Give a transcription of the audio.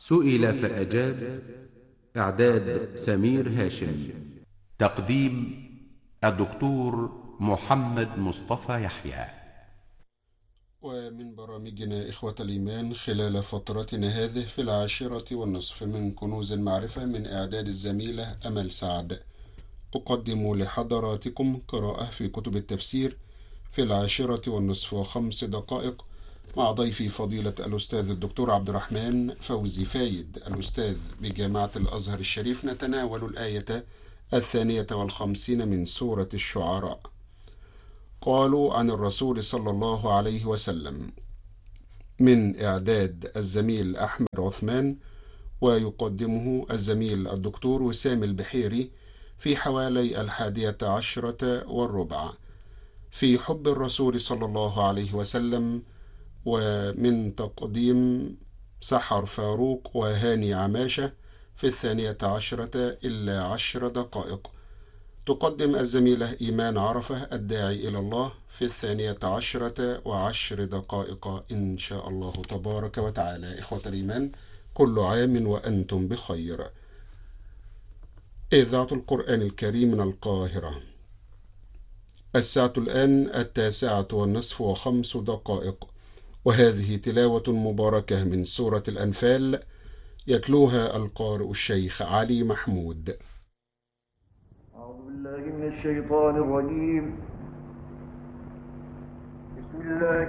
سئل فأجاب. إعداد سمير هاشم. تقديم الدكتور محمد مصطفى يحيى. ومن برامجنا إخوة الإيمان خلال فترتنا هذه في 10:30 من كنوز المعرفة من إعداد الزميلة أمل سعد، أقدم لحضراتكم قراءة في كتب التفسير في 10:30 وخمس دقائق مع ضيفي فضيلة الأستاذ الدكتور عبد الرحمن فوزي فايد، الأستاذ بجامعة الأزهر الشريف. نتناول الآية 52 من سورة الشعراء. قالوا عن الرسول صلى الله عليه وسلم، من إعداد الزميل أحمد عثمان، ويقدمه الزميل الدكتور وسام البحيري في حوالي 11:10 في حب الرسول صلى الله عليه وسلم، ومن تقديم سحر فاروق وهاني عماشة في 12:10 تقدم الزميلة إيمان عرفة الداعي إلى الله في 12:10 إن شاء الله تبارك وتعالى. إخوة الإيمان، كل عام وأنتم بخير. إذاعة القرآن الكريم من القاهرة. الساعة الآن 9:05 وهذه تلاوة مباركة من سورة الأنفال، يتلوها القارئ الشيخ علي محمود. أعوذ بالله من الشيطان الرجيم. بسم الله